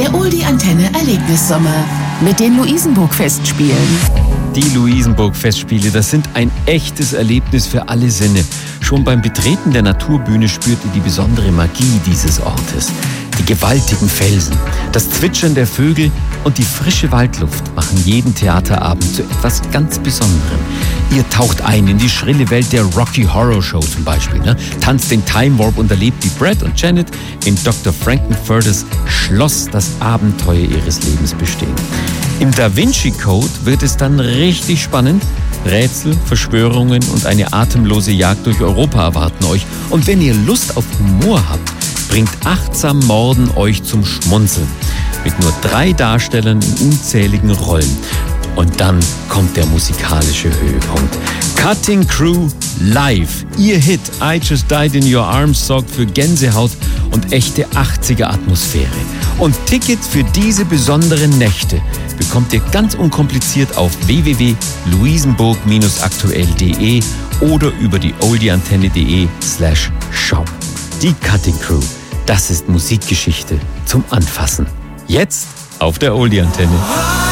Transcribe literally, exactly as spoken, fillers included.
Der Oldie-Antenne Erlebnissommer mit den Luisenburg-Festspielen. Die Luisenburg-Festspiele, das sind ein echtes Erlebnis für alle Sinne. Schon beim Betreten der Naturbühne spürt ihr die besondere Magie dieses Ortes. Die gewaltigen Felsen, das Zwitschern der Vögel und die frische Waldluft machen jeden Theaterabend zu etwas ganz Besonderem. Ihr taucht ein in die schrille Welt der Rocky Horror Show zum Beispiel, ne? Tanzt den Time Warp und erlebt wie Brad und Janet in Doktor Frankenfurters Schloss das Abenteuer ihres Lebens bestehen. Im Da Vinci Code wird es dann richtig spannend. Rätsel, Verschwörungen und eine atemlose Jagd durch Europa erwarten euch. Und wenn ihr Lust auf Humor habt, bringt Achtsam Morden euch zum Schmunzeln. Mit nur drei Darstellern in unzähligen Rollen. Und dann kommt der musikalische Höhepunkt. Cutting Crew live. Ihr Hit I Just Died in Your Arms sorgt für Gänsehaut und echte achtziger-Atmosphäre. Und Tickets für diese besonderen Nächte bekommt ihr ganz unkompliziert auf w w w punkt luisenburg aktuell punkt de oder über die oldieantenne punkt de slash shop. Die Cutting Crew, das ist Musikgeschichte zum Anfassen. Jetzt auf der Oldie-Antenne.